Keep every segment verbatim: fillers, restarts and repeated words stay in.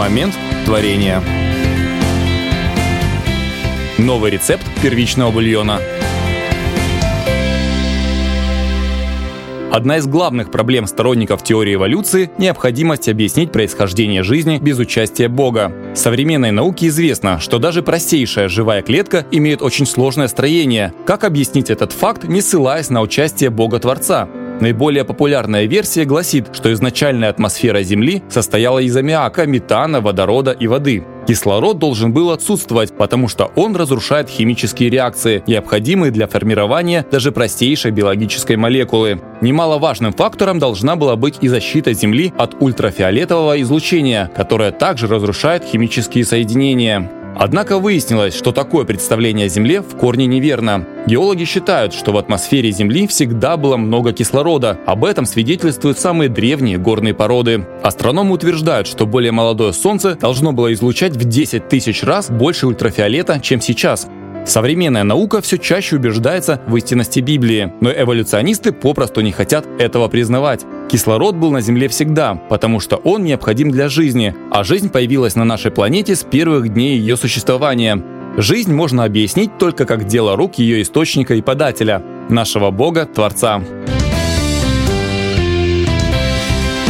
Момент творения. Новый рецепт первичного бульона. Одна из главных проблем сторонников теории эволюции – необходимость объяснить происхождение жизни без участия Бога. Современной науке известно, что даже простейшая живая клетка имеет очень сложное строение. Как объяснить этот факт, не ссылаясь на участие Бога-творца? Наиболее популярная версия гласит, что изначальная атмосфера Земли состояла из аммиака, метана, водорода и воды. Кислород должен был отсутствовать, потому что он разрушает химические реакции, необходимые для формирования даже простейшей биологической молекулы. Немаловажным фактором должна была быть и защита Земли от ультрафиолетового излучения, которое также разрушает химические соединения. Однако выяснилось, что такое представление о Земле в корне неверно. Геологи считают, что в атмосфере Земли всегда было много кислорода. Об этом свидетельствуют самые древние горные породы. Астрономы утверждают, что более молодое Солнце должно было излучать в десять тысяч раз больше ультрафиолета, чем сейчас. Современная наука все чаще убеждается в истинности Библии, но эволюционисты попросту не хотят этого признавать. Кислород был на Земле всегда, потому что он необходим для жизни, а жизнь появилась на нашей планете с первых дней ее существования. Жизнь можно объяснить только как дело рук ее источника и подателя – нашего Бога-творца.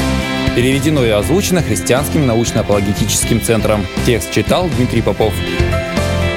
Переведено и озвучено Христианским научно-апологетическим центром. Текст читал Дмитрий Попов.